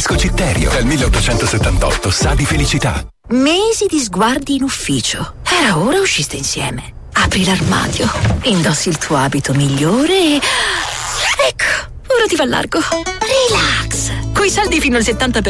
Francesco Citterio. Dal 1878 sa di felicità. Mesi di sguardi in ufficio. Era ora usciste insieme. Apri l'armadio, indossi il tuo abito migliore e... ecco, ora ti va largo. Relax. Coi saldi fino al 70%.